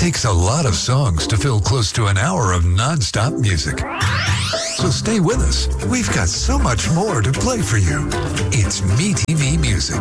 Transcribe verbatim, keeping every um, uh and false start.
takes a lot of songs to fill close to an hour of non-stop music. So stay with us. We've got so much more to play for you. It's MeTV Music.